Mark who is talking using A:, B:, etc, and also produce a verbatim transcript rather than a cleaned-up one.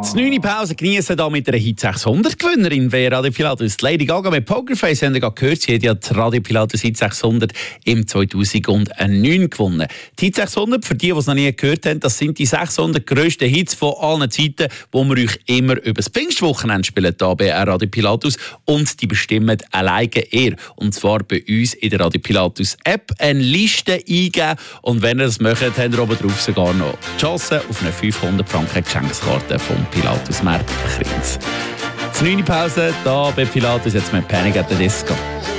A: neunte Pause genießen hier mit einer Hit sechshundert Gewinnerin bei Radio Pilatus. Die Lady Gaga mit Pokerface haben wir gerade gehört. Sie hat ja die Radio Pilatus Hit sechshundert im zweitausendneun gewonnen. Die Hit sechshundert, für die, die es noch nie gehört haben, das sind die sechshundert grössten Hits von allen Zeiten, wo wir euch immer über das Pfingstwochenende spielen hier bei Radio Pilatus. Und die bestimmen alleine ihr. Und zwar bei uns in der Radio Pilatus App eine Liste eingeben. Und wenn ihr das möchtet, habt ihr oben drauf sogar noch die Chance auf eine fünfhundert Franken Geschenkskarte vom Pilatus Markt Kriens. Die neunte Pause hier bei Pilatus, jetzt mit Panic at the Disco.